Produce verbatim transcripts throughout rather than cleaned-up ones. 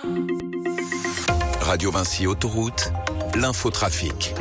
Radio Vinci Autoroute, l'infotrafic.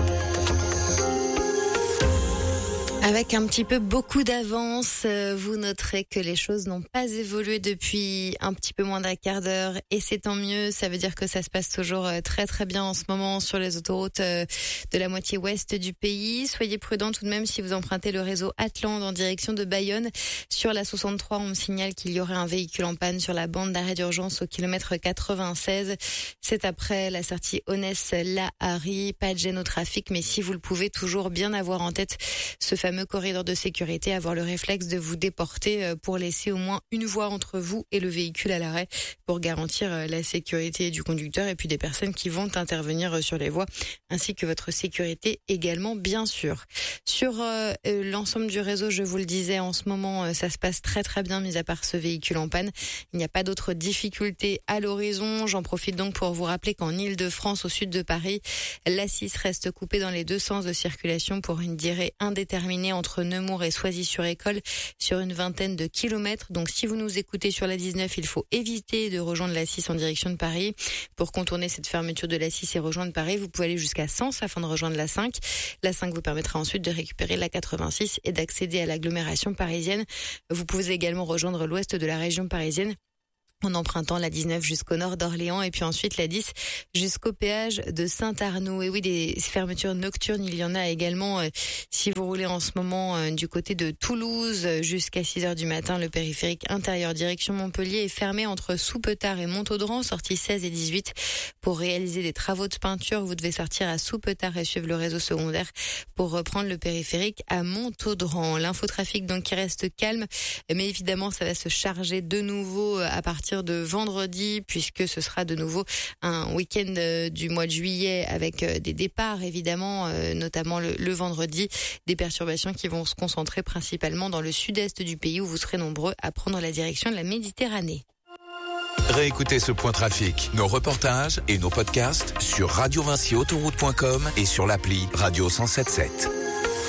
Avec un petit peu beaucoup d'avance, vous noterez que les choses n'ont pas évolué depuis un petit peu moins d'un quart d'heure et c'est tant mieux. Ça veut dire que ça se passe toujours très très bien en ce moment sur les autoroutes de la moitié ouest du pays. Soyez prudents tout de même si vous empruntez le réseau Atland en direction de Bayonne. Sur la soixante-trois, on me signale qu'il y aurait un véhicule en panne sur la bande d'arrêt d'urgence au kilomètre quatre-vingt-seize. C'est après la sortie Onès-La Harry. Pas de gêne au trafic, mais si vous le pouvez, toujours bien avoir en tête ce fameux corridor de sécurité, avoir le réflexe de vous déporter pour laisser au moins une voie entre vous et le véhicule à l'arrêt pour garantir la sécurité du conducteur et puis des personnes qui vont intervenir sur les voies ainsi que votre sécurité également bien sûr. Sur euh, l'ensemble du réseau, je vous le disais, en ce moment ça se passe très très bien mis à part ce véhicule en panne. Il n'y a pas d'autres difficultés à l'horizon. J'en profite donc pour vous rappeler qu'en Île-de-France, au sud de Paris, l'A six reste coupée dans les deux sens de circulation pour une durée indéterminée entre Nemours et Soisy-sur-École sur une vingtaine de kilomètres. Donc si vous nous écoutez sur la dix-neuf, il faut éviter de rejoindre l'A six en direction de Paris. Pour contourner cette fermeture de l'A six et rejoindre Paris, vous pouvez aller jusqu'à Sens afin de rejoindre l'A cinq. L'A cinq vous permettra ensuite de récupérer l'A quatre-vingt-six et d'accéder à l'agglomération parisienne. Vous pouvez également rejoindre l'ouest de la région parisienne en empruntant la dix-neuf jusqu'au nord d'Orléans et puis ensuite la dix jusqu'au péage de Saint-Arnoux. Et oui, des fermetures nocturnes, il y en a également euh, si vous roulez en ce moment euh, du côté de Toulouse jusqu'à six heures du matin. Le périphérique intérieur direction Montpellier est fermé entre Soupetard et Montaudran, sortie seize et dix-huit. Pour réaliser des travaux de peinture, vous devez sortir à Soupetard et suivre le réseau secondaire pour reprendre le périphérique à Montaudran. L'infotrafic donc qui reste calme, mais évidemment ça va se charger de nouveau à partir de vendredi, puisque ce sera de nouveau un week-end du mois de juillet avec des départs évidemment, notamment le, le vendredi, des perturbations qui vont se concentrer principalement dans le sud-est du pays où vous serez nombreux à prendre la direction de la Méditerranée. Réécoutez ce point trafic, nos reportages et nos podcasts sur radio vinci autoroute point com et sur l'appli Radio cent sept sept.